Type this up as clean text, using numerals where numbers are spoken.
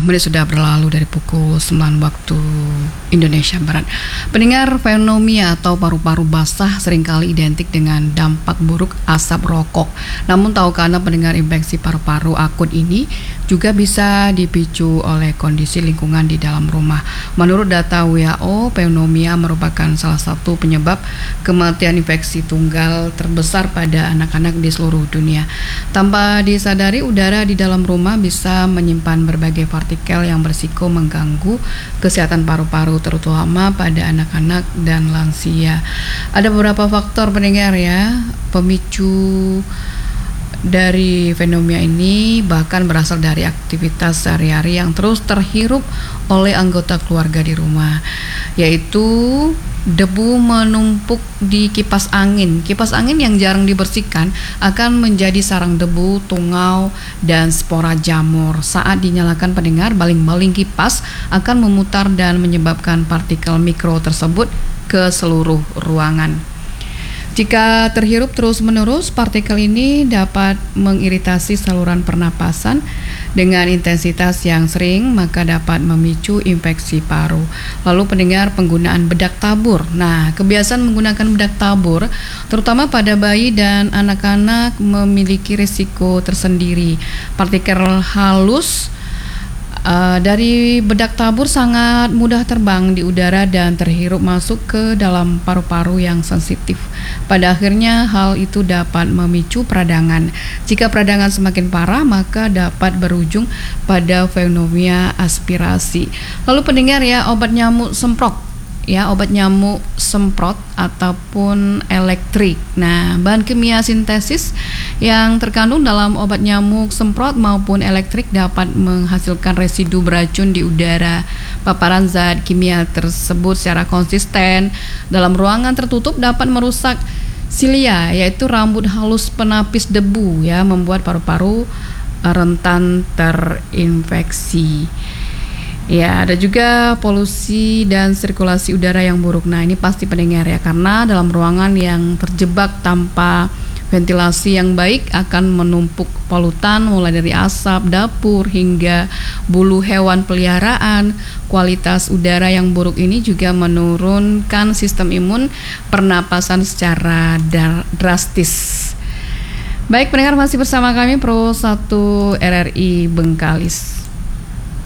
menit sudah berlalu dari pukul 9 waktu Indonesia Barat. Pendengar, pneumonia atau paru-paru basah seringkali identik dengan dampak buruk asap rokok. Namun tahukah Anda pendengar, infeksi paru-paru akut ini juga bisa dipicu oleh kondisi lingkungan di dalam rumah. Menurut data WHO, pneumonia merupakan salah satu penyebab kematian infeksi tunggal terbesar pada anak-anak di seluruh dunia. Tanpa disadari, udara di dalam rumah bisa menyimpan berbagai partikel yang berisiko mengganggu kesehatan paru-paru, terutama pada anak-anak dan lansia. Ada beberapa faktor pendengar ya, pemicu dari pneumonia ini bahkan berasal dari aktivitas sehari-hari yang terus terhirup oleh anggota keluarga di rumah, yaitu debu menumpuk di kipas angin. Kipas angin yang jarang dibersihkan akan menjadi sarang debu, tungau, dan spora jamur. Saat dinyalakan pendengar, baling-baling kipas akan memutar dan menyebabkan partikel mikro tersebut ke seluruh ruangan. Jika terhirup terus-menerus, partikel ini dapat mengiritasi saluran pernapasan dengan intensitas yang sering, maka dapat memicu infeksi paru. Lalu pendengar, penggunaan bedak tabur. Nah, kebiasaan menggunakan bedak tabur, terutama pada bayi dan anak-anak, memiliki risiko tersendiri. Partikel halus dari bedak tabur sangat mudah terbang di udara dan terhirup masuk ke dalam paru-paru yang sensitif. Pada akhirnya hal itu dapat memicu peradangan. Jika peradangan semakin parah, maka dapat berujung pada pneumonia aspirasi. Lalu pendengar ya, obat nyamuk semprot. Ya, obat nyamuk semprot ataupun elektrik. Nah, bahan kimia sintesis yang terkandung dalam obat nyamuk semprot maupun elektrik dapat menghasilkan residu beracun di udara. Paparan zat kimia tersebut secara konsisten dalam ruangan tertutup dapat merusak silia, yaitu rambut halus penapis debu, ya, membuat paru-paru rentan terinfeksi. Ya, ada juga polusi dan sirkulasi udara yang buruk. Nah, ini pasti pendengar ya, karena dalam ruangan yang terjebak tanpa ventilasi yang baik akan menumpuk polutan mulai dari asap dapur hingga bulu hewan peliharaan. Kualitas udara yang buruk ini juga menurunkan sistem imun pernapasan secara drastis. Baik pendengar, masih bersama kami Pro 1 RRI Bengkalis.